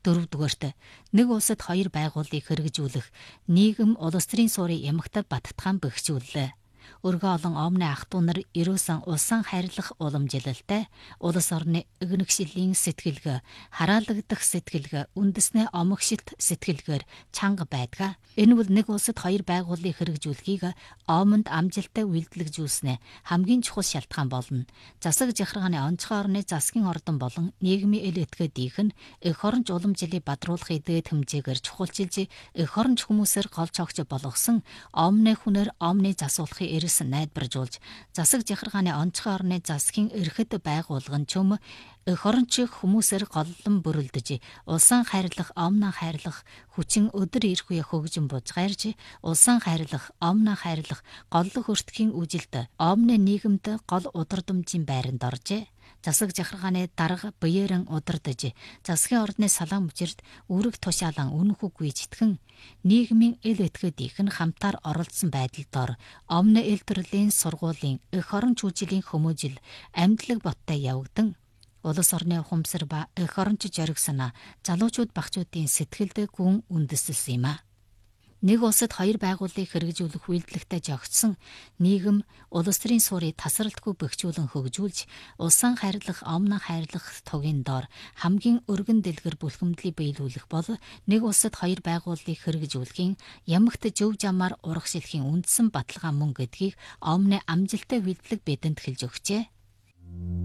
Дөрөвдүгээрт нэг улсад хоёр байгууллагыг хэрэгжүүлэх нийгэм улс төрийн суурийг ямагтад баттгаан бэхжүүллээ. Өргөө олон омны ах トゥ нар ерөөсөн улсын хайрлах уламжилалтай улс орны игнэгшилийн сэтгэлгээ, хараалагдах сэтгэлгээ, үндэснээ омогшилт сэтгэлгээр чанга байдгаа. Энэ бол нэг улсад хоёр байгууллагыг хэрэгжүүлэхийг омонд амжилттай үйлдэлжүүлснэ хамгийн чухал шалтгаан болно. Засаг захиргааны онцгой орны засгийн ордон болон нийгмийн эл этгээ диих нь эх оронч уламжлалыг бадруулахыг дээд хэмжээгээр чухалчилж эх оронч хүмүүсээр голч огч болгосон омны хүнээр омны засуулахыг эрс найдваржуулж засаг захиргааны онцгой орны засгийн эрхэд байгуулгын чөм эх орончийг хүмүүсээр голлон бүрэлдэж улсын хайрлах, омноо хайрлах хүчин өдөр ирэх үе хөгжин бузгаарж улсын хайрлах, омноо хайрлах голлох өртгийн үжилт омны нийгэмд гол удирдамжийн байранд оржээ. Засаг захиргааны дарга биеэрэн удирдаж засгийн ордны салаан мөчөрт үүрэг тушаалан үнэхүү гүйжтгэн нийгмийн эл этгээд их нь хамтаар оролцсон байдал дор омны эл төрлийн сургуулийн эх оронч үжилийн хүмүүжил амьдлаг боттой явагдан улс орны ухамсар ба эх оронч зоригсоноо залуучууд багчуудын сэтгэлд гүн үндэслэсэн юм а. Нэг улсад хоёр байгууллагыг хэрэгжүүлэх үйлдэлтэй жогтсон нийгэм улс төрийн суурийг тасралтгүй бэхжүүлэн хөгжүүлж улсын хайрлах, омноо хайрлах тугийн доор хамгийн өргөн дэлгэр бүлхэмдлийг биелүүлэх бол нэг улсад хоёр байгууллагыг хэрэгжүүлэхийн ямагт зөв жамаар урагшилхийн үндсэн баталгаа мөн гэдгийг омны амжилттай үйлдэлэг бидэнд хэлж өгчээ.